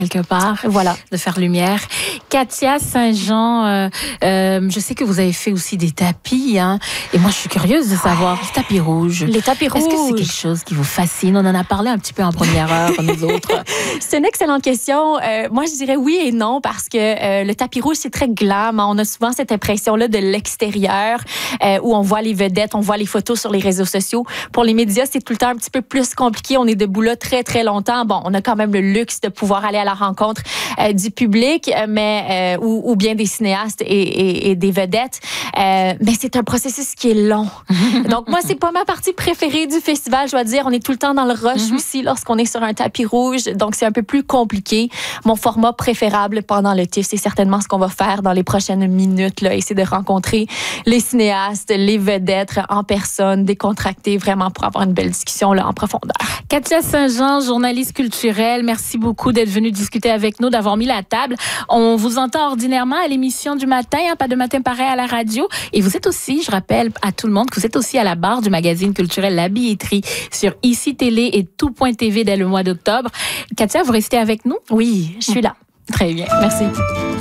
quelque part, Voilà. de faire lumière. Katia Saint-Jean, je sais que vous avez fait aussi des tapis, hein, et moi je suis curieuse de savoir, les tapis rouges. Les tapis rouges. Est-ce que c'est quelque chose qui vous fascine? On en a parlé un petit peu en première heure, nous autres. C'est une excellente question. Moi, je dirais oui et non parce que le tapis rouge, c'est très glam. Hein. On a souvent cette impression-là de l'extérieur où on voit les vedettes, on voit les photos sur les réseaux sociaux. Pour les médias, c'est tout le temps un petit peu plus compliqué. On est debout là très, très longtemps. Bon, on a quand même le luxe de pouvoir aller à la rencontre du public, mais ou bien des cinéastes et des vedettes. Mais c'est un processus qui est long. Donc, moi, c'est pas ma partie préférée du festival, je dois dire. On est tout le temps dans le rush aussi lorsqu'on est sur un tapis rouge. Donc, c'est un peu plus compliqué. Mon format préférable pendant le TIFF, c'est certainement ce qu'on va faire dans les prochaines minutes, là, essayer de rencontrer les cinéastes, les vedettes en personne, décontractés, vraiment pour avoir une belle discussion là, en profondeur. Katia Saint-Jean, journaliste culturelle, merci beaucoup d'être venue discuter avec nous, d'avoir mis la table. On vous entend ordinairement à l'émission du matin, hein, pas de matin pareil à la radio. Et vous êtes aussi, je rappelle à tout le monde que vous êtes aussi à la barre du magazine culturel La Billetterie sur ICI Télé et Tout.tv dès le mois d'octobre. Katia, vous restez avec nous? Oui, je suis là. Très bien, merci.